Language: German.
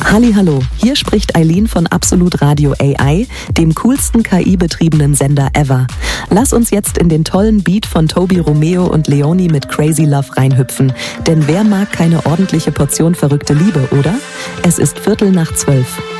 Hallihallo, hier spricht Eileen von Absolut Radio AI, dem coolsten KI-betriebenen Sender ever. Lass uns jetzt in den tollen Beat von Tobi Romeo und Leoni mit Crazy Love reinhüpfen. Denn wer mag keine ordentliche Portion verrückte Liebe, oder? Es ist 11:45.